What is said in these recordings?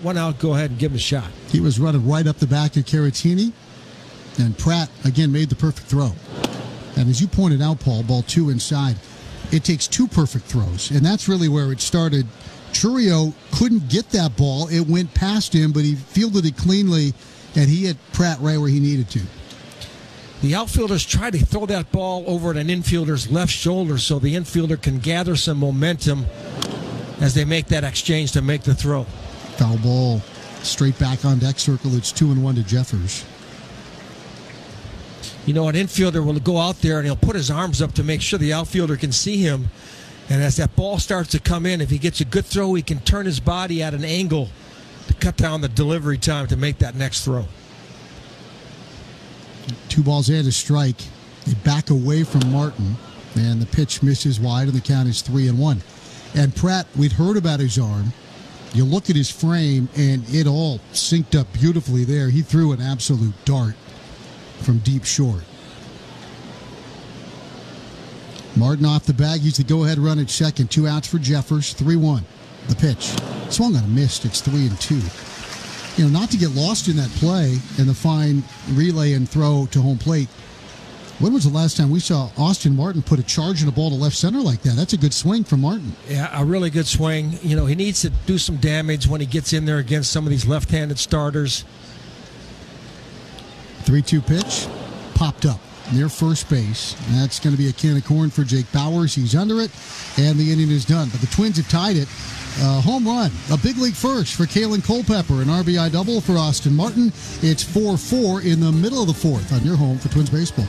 one out, go ahead and give him a shot. He was running right up the back of Caratini, and Pratt, again, made the perfect throw. And as you pointed out, Paul, ball 2 inside, it takes 2 perfect throws, and that's really where it started. Chourio couldn't get that ball. It went past him, but he fielded it cleanly, and he hit Pratt right where he needed to. The outfielders try to throw that ball over at an infielder's left shoulder so the infielder can gather some momentum as they make that exchange to make the throw. Foul ball straight back on deck circle. It's 2-1 to Jeffers. You know, an infielder will go out there and he'll put his arms up to make sure the outfielder can see him. And as that ball starts to come in, if he gets a good throw, he can turn his body at an angle to cut down the delivery time to make that next throw. 2 balls and a strike. They back away from Martin, and the pitch misses wide, and the count is 3-1. And Pratt, we'd heard about his arm. You look at his frame, and it all synced up beautifully there. He threw an absolute dart from deep short. Martin off the bag. He's the go-ahead run at second. 2 outs for Jeffers. 3-1. The pitch. Swung on a missed. It's 3-2. You know, not to get lost in that play and the fine relay and throw to home plate. When was the last time we saw Austin Martin put a charge in a ball to left center like that? That's a good swing from Martin. Yeah, a really good swing. You know, he needs to do some damage when he gets in there against some of these left-handed starters. 3-2 pitch. Popped up near first base. That's going to be a can of corn for Jake Bauers. He's under it, and the inning is done. But the Twins have tied it. Home run, a big league first for Kalen Culpepper, an RBI double for Austin Martin. It's 4-4 in the middle of the fourth on your home for Twins baseball.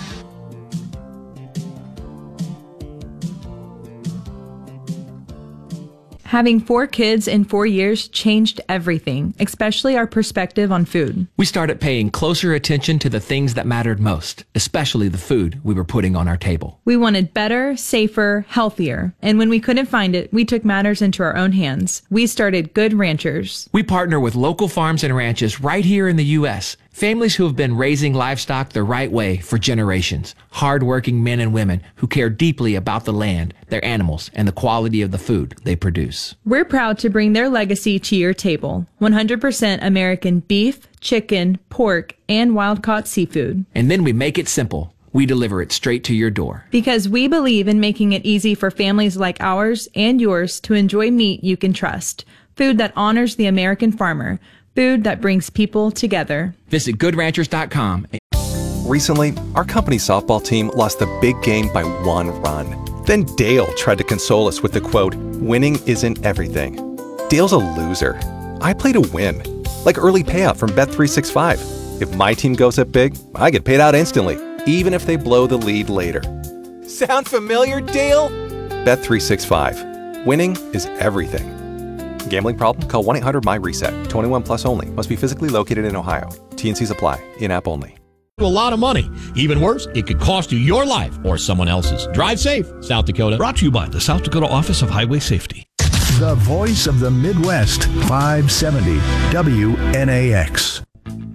Having 4 kids in 4 years changed everything, especially our perspective on food. We started paying closer attention to the things that mattered most, especially the food we were putting on our table. We wanted better, safer, healthier. And when we couldn't find it, we took matters into our own hands. We started Good Ranchers. We partner with local farms and ranches right here in the U.S., families who have been raising livestock the right way for generations. Hard-working men and women who care deeply about the land, their animals, and the quality of the food they produce. We're proud to bring their legacy to your table. 100% American beef, chicken, pork, and wild-caught seafood. And then we make it simple. We deliver it straight to your door. Because we believe in making it easy for families like ours and yours to enjoy meat you can trust. Food that honors the American farmer. Food that brings people together. Visit GoodRanchers.com. Recently, our company's softball team lost the big game by 1 run. Then Dale tried to console us with the quote, "Winning isn't everything." Dale's a loser. I play to win. Like early payout from Bet365. If my team goes up big, I get paid out instantly, even if they blow the lead later. Sound familiar, Dale? Bet365. Winning is everything. Gambling problem? Call 1-800-MY-RESET. 21 plus only. Must be physically located in Ohio. T&Cs apply. In-app only. A lot of money. Even worse, it could cost you your life or someone else's. Drive safe, South Dakota. Brought to you by the South Dakota Office of Highway Safety. The voice of the Midwest, 570 WNAX.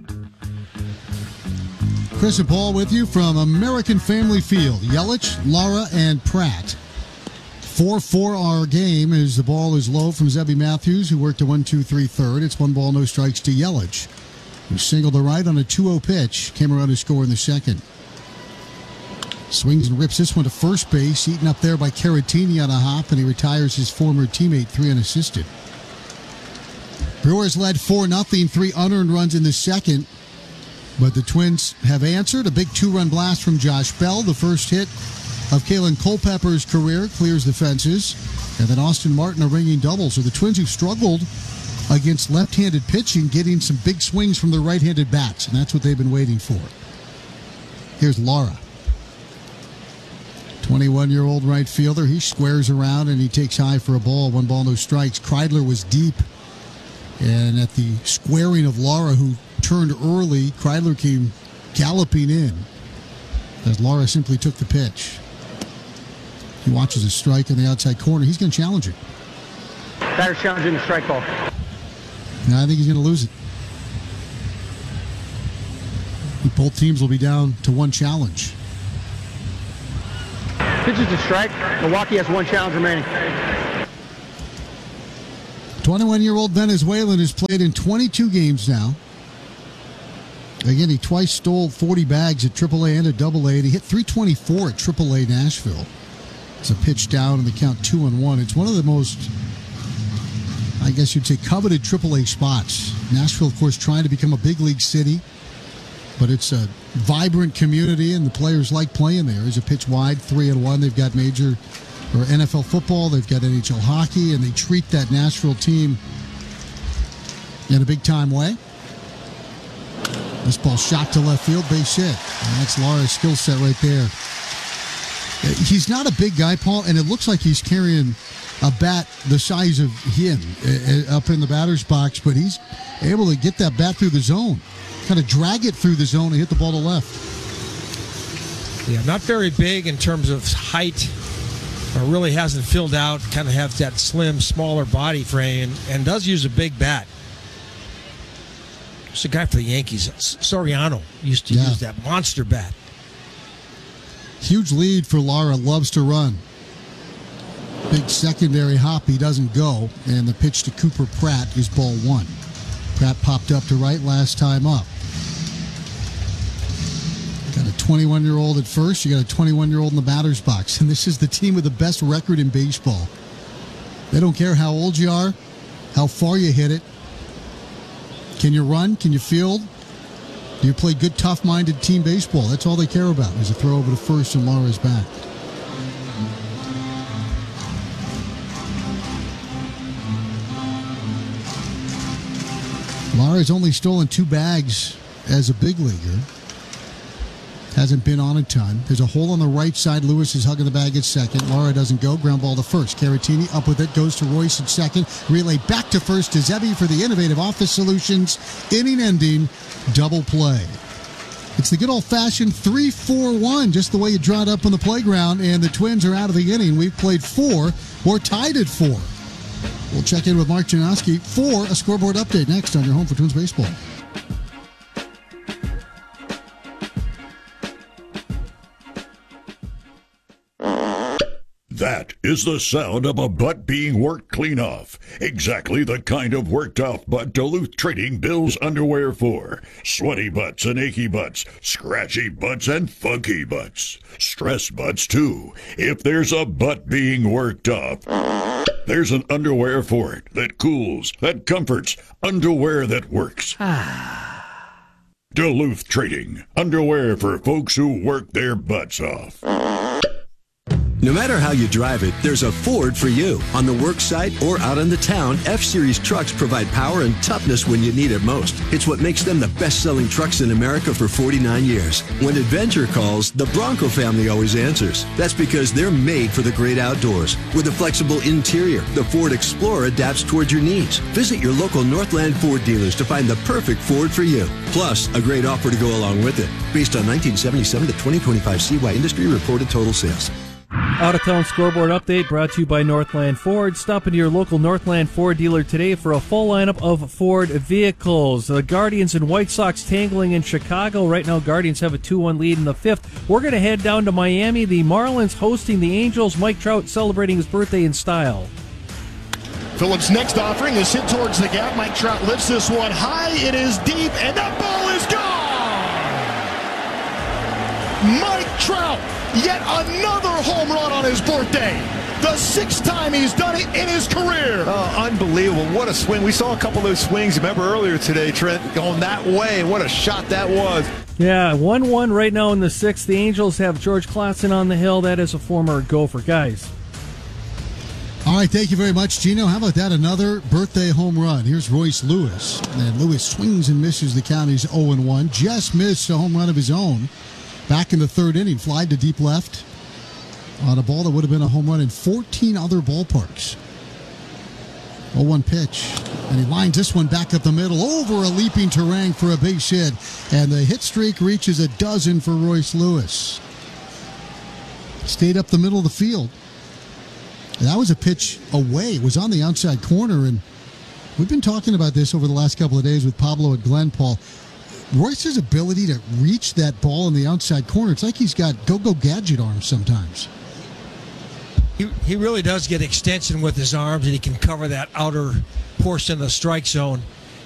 Chris and Paul with you from American Family Field. Yelich, Lara, and Pratt. 4-4 our game as the ball is low from Zebby Matthews, who worked a 1-2-3 third. It's 1 ball, no strikes to Yelich, who singled to right on a 2-0 pitch, came around to score in the second. Swings and rips this one to first base, eaten up there by Caratini on a hop, and he retires his former teammate 3 unassisted. Brewers led 4-0, 3 unearned runs in the second, but the Twins have answered. A big 2-run blast from Josh Bell, the first hit of Kalen Culpepper's career, clears the fences, and then Austin Martin a ringing double. So the Twins, who've struggled against left-handed pitching, getting some big swings from their right-handed bats, and that's what they've been waiting for. Here's Lara, 21-year-old right fielder. He squares around and he takes high for a ball. 1 ball, no strikes. Kreidler was deep, and at the squaring of Lara, who turned early, Kreidler came galloping in as Lara simply took the pitch. He watches a strike in the outside corner. He's going to challenge it. Batter's challenging the strike ball. No, I think he's going to lose it. Both teams will be down to 1 challenge. Pitches to strike. Milwaukee has 1 challenge remaining. 21-year-old Venezuelan has played in 22 games now. Again, he twice stole 40 bags at AAA and at AA, and he hit 324 at AAA Nashville. It's a pitch down, and the count 2-1. It's one of the most, I guess you'd say, coveted AAA spots. Nashville, of course, trying to become a big league city, but it's a vibrant community, and the players like playing there. There's a pitch wide, 3-1. They've got major or NFL football, they've got NHL hockey, and they treat that Nashville team in a big-time way. This ball shot to left field, base hit. And that's Lara's skill set right there. He's not a big guy, Paul, and it looks like he's carrying a bat the size of him up in the batter's box, but he's able to get that bat through the zone, kind of drag it through the zone and hit the ball to left. Yeah, not very big in terms of height, or really hasn't filled out, kind of has that slim, smaller body frame, and does use a big bat. It's a guy for the Yankees, Soriano, used to use that monster bat. Huge lead for Lara, loves to run. Big secondary hop, he doesn't go, and the pitch to Cooper Pratt is ball one. Pratt popped up to right last time up. Got a 21-year-old at first, you got a 21-year-old in the batter's box, and this is the team with the best record in baseball. They don't care how old you are, how far you hit it. Can you run? Can you field? Do you play good, tough-minded team baseball? That's all they care about. There's a throw over to first, and Lara's back. Lara's only stolen 2 bags as a big leaguer. Hasn't been on a ton. There's a hole on the right side. Lewis is hugging the bag at second. Lara doesn't go. Ground ball to first. Caratini up with it. Goes to Royce at second. Relay back to first to Zebby for the innovative office solutions. Inning-ending double play. It's the good old-fashioned 3-4-1, just the way you draw it up on the playground, and the Twins are out of the inning. We've played 4. We're tied at 4. We'll check in with Mark Janoski for a scoreboard update next on your home for Twins baseball. That is the sound of a butt being worked clean off. Exactly the kind of worked off butt Duluth Trading builds underwear for. Sweaty butts and achy butts, scratchy butts and funky butts. Stress butts too. If there's a butt being worked off, there's an underwear for it that cools, that comforts, underwear that works. Duluth Trading, underwear for folks who work their butts off. No matter how you drive it, there's a Ford for you. On the work site or out on the town, F-Series trucks provide power and toughness when you need it most. It's what makes them the best-selling trucks in America for 49 years. When adventure calls, the Bronco family always answers. That's because they're made for the great outdoors. With a flexible interior, the Ford Explorer adapts towards your needs. Visit your local Northland Ford dealers to find the perfect Ford for you. Plus, a great offer to go along with it. Based on 1977 to 2025 CY industry reported total sales. Out-of-town scoreboard update brought to you by Northland Ford. Stop into your local Northland Ford dealer today for a full lineup of Ford vehicles. The Guardians and White Sox tangling in Chicago. Right now, Guardians have a 2-1 lead in the 5th. We're going to head down to Miami. The Marlins hosting the Angels. Mike Trout celebrating his birthday in style. Phillips' next offering is hit towards the gap. Mike Trout lifts this one high. It is deep, and that ball is gone! Mike Trout! Yet another home run on his birthday. The 6th time he's done it in his career. Oh, unbelievable. What a swing. We saw a couple of those swings, remember, earlier today, Trent, going that way. What a shot that was. Yeah, 1-1 right now in the 6th. The Angels have George Klassen on the hill. That is a former Gopher. Guys. All right, thank you very much, Gino. How about that? Another birthday home run. Here's Royce Lewis. And Lewis swings and misses the count. He's 0-1. Just missed a home run of his own. Back in the 3rd inning, fly to deep left on a ball that would have been a home run in 14 other ballparks. 0-1 pitch. And he lines this one back up the middle over a leaping Terang for a base hit. And the hit streak reaches a dozen for Royce Lewis. Stayed up the middle of the field. And that was a pitch away. It was on the outside corner. And we've been talking about this over the last couple of days with Pablo at Glen, Paul. Royce's ability to reach that ball in the outside corner, it's like he's got go-go gadget arms sometimes. He really does get extension with his arms, and he can cover that outer portion of the strike zone.